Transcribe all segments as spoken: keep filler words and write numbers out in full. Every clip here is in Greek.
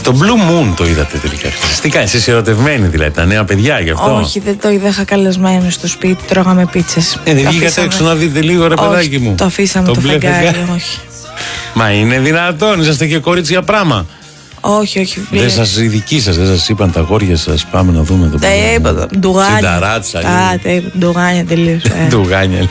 Το Blue Moon το είδατε τελικά? Τι κάνεις, είσαι ερωτευμένη δηλαδή, τα νέα παιδιά γι' αυτό? Όχι, δεν το είδα, είχα καλεσμένο στο σπίτι, τρώγαμε πίτσες. Ε, δεν βγήκατε έξω να δείτε λίγο, ρε παιδάκι μου? Το αφήσαμε το, το φεγγάρι, όχι. Μα είναι δυνατόν, είσαστε και κορίτσια πράγμα. Όχι, όχι. Δεν σας, οι δικοί σας, δεν σας είπαν τα αγόρια σας, πάμε να δούμε το πράγμα? Τα είπα, ντουγάνια. Συνταράτσα. Α, τα είπα, ντουγάνια τελείως. Ντουγάνια.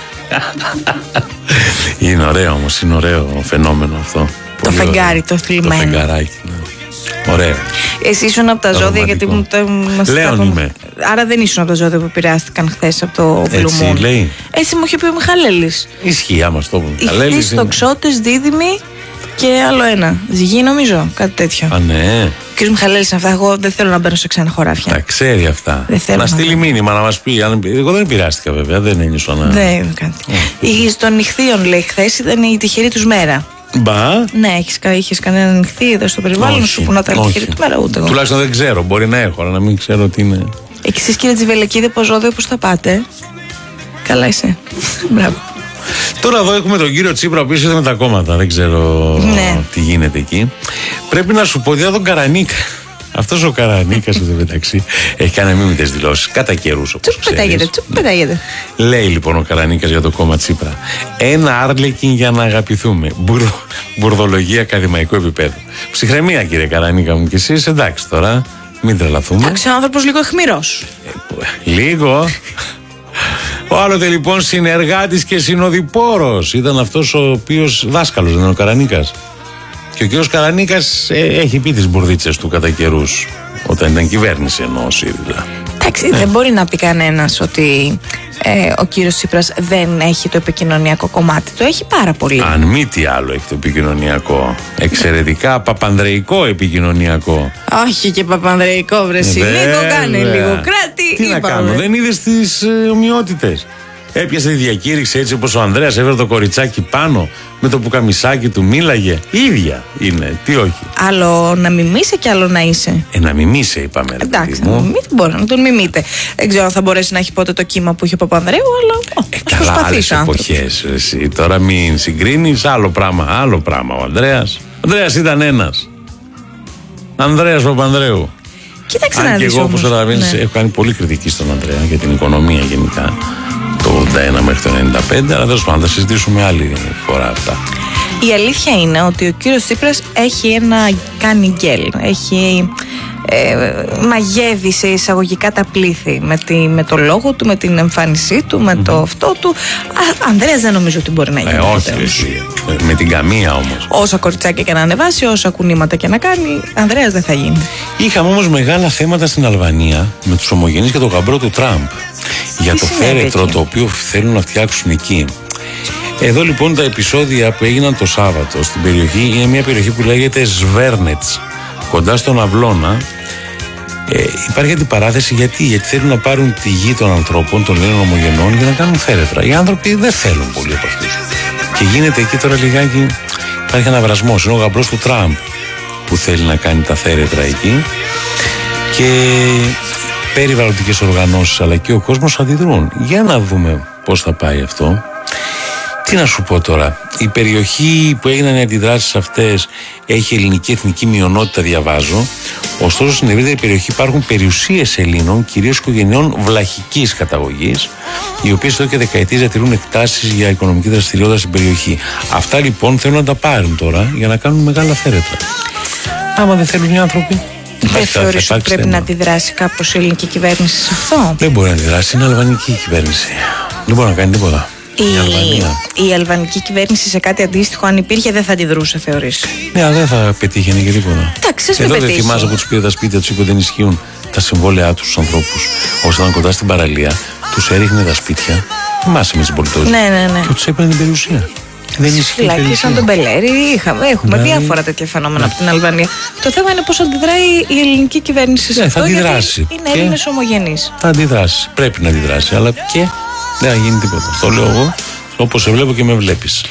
Είναι ωραίο όμως, είναι ωραίο φαινόμενο αυτό. Το φεγγάρι, το θλιμμένο. Το φεγγαράκι, ναι. Ωραίο. Εσύ ήσουν από τα ζώδια, ρομαντικό. Γιατί μου το. Λέων είμαι. Άρα δεν ήσουν από τα ζώδια που επηρεάστηκαν χθες από το Blue Moon. Έτσι λέει. Έτσι μου είχε πει ο Μιχαλέλης. Ισχύει, άμα το πούμε. Ιχθύς, τοξότες, δίδυμοι και άλλο ένα. Ζυγή, νομίζω, κάτι τέτοιο. Α, ναι. Ο κ. Μιχαλέλης, αυτά. Εγώ δεν θέλω να μπαίνω σε ξένα χωράφια. Τα ξέρει αυτά. Να, να στείλει μήνυμα να μας πει. Εγώ δεν επηρεάστηκα, βέβαια. Δεν ένιωσα να. Δεν είναι κάτι. Mm. Των νυχθείων, λέει, χθες ήταν η τυχερή τους μέρα. Μπα. Ναι, έχεις, είχες κανένα νυχθή εδώ στο περιβάλλον, όχι, σου που να τα τυχερή του μέρα, ούτε εγώ. Τουλάχιστον δεν ξέρω. Μπορεί να έχω, αλλά να μην ξέρω τι είναι. Εσείς, κύριε Τζιβελεκίδη, από ζώδιο, πώς θα πάτε? Καλά είσαι. Μπράβο. Τώρα εδώ έχουμε τον κύριο Τσίπρα, ο οποίος είναι με τα κόμματα. Δεν ξέρω ναι. τι γίνεται εκεί. Πρέπει να σου πω, δια τον Καρανίκα. Αυτός ο Καρανίκας εδώ μεταξύ έχει κάνει αμίμητες δηλώσεις κατά καιρούς, όπως ξέρεις. Πετάγεται, τσουπ πετάγεται. Λέει λοιπόν ο Καρανίκας για το κόμμα Τσίπρα: ένα άρλεκιν για να αγαπηθούμε. Μπουρδο, μπουρδολογία ακαδημαϊκού επίπεδου. Ψυχραιμία, κύριε Καρανίκα μου, κι εσείς, εντάξει τώρα, μην τρελαθούμε. Εντάξει, ο άνθρωπος λίγο αιχμηρός. Ε, λίγο. Ο άλλοτε λοιπόν συνεργάτης και συνοδοιπόρος ήταν αυτός ο οποίος δάσκαλος, δεν είναι ο Καρανίκας? Και ο κύριος Καρανίκας ε, έχει πει τις μπουρδίτσες του κατά καιρούς, όταν ήταν κυβέρνηση εννοώ ΣΥΡΙΖΑ. Εντάξει, ναι. Δεν μπορεί να πει κανένας ότι ε, ο κύριος Τσίπρας δεν έχει το επικοινωνιακό κομμάτι. Το έχει πάρα πολύ. Αν μη τι άλλο έχει το επικοινωνιακό. Εξαιρετικά παπανδρεϊκό επικοινωνιακό. Όχι και παπανδρεϊκό, βρεσί. Λίγο κάνε λίγο. Κράτη. Τι είπαμε. να κάνω, δεν είδες τις ε, ομοιότητες? Έπιασε τη διακήρυξη έτσι όπως ο Ανδρέας έβρε το κοριτσάκι πάνω με το πουκαμισάκι του, μίλαγε. Ίδια είναι, τι όχι. Άλλο να μιμήσει και άλλο να είσαι. Ε, να μιμήσει, είπαμε. Εντάξει, να μιμήσει, μπορεί να τον μιμείτε. Δεν ξέρω αν θα μπορέσει να έχει πότε το κύμα που είχε ο Παπανδρέου, αλλά. Ε, καλά, άλλες εποχές. Εσύ τώρα μην συγκρίνεις, άλλο πράγμα, άλλο πράγμα. Ο Ανδρέας. Ο Ανδρέας ήταν ένας. Ανδρέας Παπανδρέου. Κοίταξε να δεις. Αν και εγώ, όπως όμως, καταλαβαίνεις, ναι. έχω κάνει πολύ κριτική στον Ανδρέα για την οικονομία γενικά. Το ογδόντα ένα μέχρι το ενενήντα πέντε, αλλά τέλος πάντων θα συζητήσουμε άλλη φορά αυτά. Η αλήθεια είναι ότι ο κύριος Τσίπρας έχει ένα κάνει γκέλ. Έχει ε, μαγεύει σε εισαγωγικά τα πλήθη με, τη, με το λόγο του, με την εμφάνισή του, με mm-hmm. το αυτό του. Α, Ανδρέας δεν νομίζω ότι μπορεί να γίνει. Ε, όχι, εσύ. Με την καμία όμως. Όσα κοριτσάκια και να ανεβάσει, όσα κουνήματα και να κάνει, Ανδρέας δεν θα γίνει. Είχαμε όμως μεγάλα θέματα στην Αλβανία με τους ομογενείς και τον γαμπρό του Τραμπ. Για τι το φέρετρο εκεί? Το οποίο θέλουν να φτιάξουν εκεί. Εδώ λοιπόν τα επεισόδια που έγιναν το Σάββατο στην περιοχή, είναι μια περιοχή που λέγεται Σβέρνετς, κοντά στον Αυλώνα. Ε, υπάρχει αντιπαράθεση γιατί, γιατί θέλουν να πάρουν τη γη των ανθρώπων, των Ελλήνων ομογενών, για να κάνουν φέρετρα. Οι άνθρωποι δεν θέλουν πολύ από αυτούς. Και γίνεται εκεί τώρα λιγάκι, υπάρχει ένα βρασμός. Είναι ο γαμπρός του Τραμπ που θέλει να κάνει τα φέρετρα εκεί. Και περιβαλλοντικές οργανώσεις αλλά και ο κόσμος αντιδρούν. Για να δούμε πώς θα πάει αυτό. Τι να σου πω τώρα. Η περιοχή που έγιναν οι αντιδράσεις αυτές έχει ελληνική εθνική μειονότητα, διαβάζω. Ωστόσο στην ευρύτερη περιοχή υπάρχουν περιουσίες Ελλήνων, κυρίως οικογενειών βλαχικής καταγωγής, οι οποίες εδώ και δεκαετίες διατηρούν εκτάσεις για οικονομική δραστηριότητα στην περιοχή. Αυτά λοιπόν θέλουν να τα πάρουν τώρα για να κάνουν μεγάλα φέρετρα. Άμα δεν θέλουν οι άνθρωποι. Δεν θεωρείς ότι πρέπει θέμα. να αντιδράσει κάπως η ελληνική κυβέρνηση σε αυτό? Δεν μπορεί να αντιδράσει, είναι αλβανική κυβέρνηση. Δεν μπορεί να κάνει τίποτα. Η, η, η αλβανική κυβέρνηση σε κάτι αντίστοιχο, αν υπήρχε, δεν θα αντιδρούσε, θεωρείς? Ναι, αλλά δεν θα πετύχαινε και τίποτα. Εντάξει, εδώ δεν θυμάσαι που τους πήρε τα σπίτια τους, είπε ότι δεν ισχύουν τα συμβόλαιά τους στους ανθρώπους. Όσο ήταν κοντά στην παραλία, τους έριχνε τα σπίτια. Θυμάσαι με συμπολιτές. Ναι, ναι, ναι. Και τους έπαιρνε την περιουσία. Δεν ισχύει. Φυλακή σαν τον Μπελέρη, είχαμε, έχουμε ναι. διάφορα τέτοια φαινόμενα ναι. από την Αλβανία. Το θέμα είναι πώς αντιδράει η ελληνική κυβέρνηση σε ναι, αυτό. Θα αντιδράσει. Είναι Έλληνες ομογενείς. Θα αντιδράσει. Πρέπει να αντιδράσει. Αλλά και δεν θα γίνει τίποτα. Αυτό λέω εγώ, όπως σε βλέπω και με βλέπεις.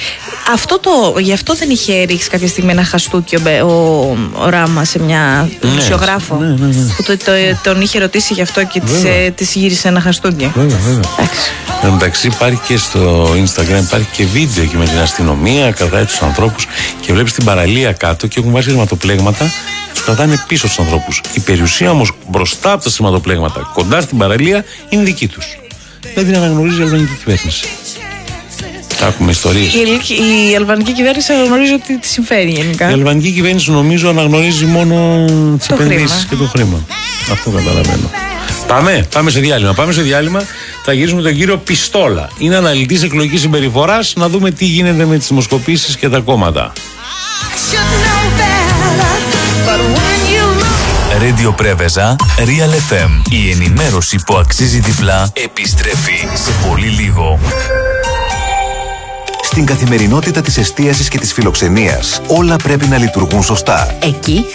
Αυτό το, γι' αυτό δεν είχε ρίξει κάποια στιγμή ένα χαστούκι ο, ο, ο Ράμα σε μια δημοσιογράφο. Ναι, ναι, ναι. Που το, το, τον είχε ρωτήσει γι' αυτό και της, ε, της γύρισε ένα χαστούκι. Βέβαια, βέβαια. Εν τω μεταξύ υπάρχει και στο Instagram υπάρχει και βίντεο εκεί με την αστυνομία, κρατάει τους ανθρώπους και βλέπεις την παραλία κάτω και έχουν βάσει σειρματοπλέγματα, τους κρατάνε πίσω τους ανθρώπους. Η περιουσία όμως μπροστά από τα σειρματοπλέγματα, κοντά στην παραλία, είναι δική τους. Δεν την αναγνωρίζει η αλβανική κυβέρνηση. Έχουμε ιστορίες. Η, η αλβανική κυβέρνηση αναγνωρίζει ότι τη συμφέρει γενικά. Η αλβανική κυβέρνηση νομίζω αναγνωρίζει μόνο τις επενδύσεις και το χρήμα. Αυτό καταλαβαίνω. Πάμε, πάμε σε διάλειμμα. Πάμε σε διάλειμμα. Θα γυρίσουμε τον κύριο Πιστόλα. Είναι αναλυτής εκλογικής συμπεριφοράς. Να δούμε τι γίνεται με τις δημοσκοπήσεις και τα κόμματα. Radio Πρέβεζα, Real εφ εμ. Η ενημέρωση που αξίζει διπλά επιστρέφει σε πολύ λίγο. Στην καθημερινότητα της εστίασης και της φιλοξενίας, όλα πρέπει να λειτουργούν σωστά. Εκεί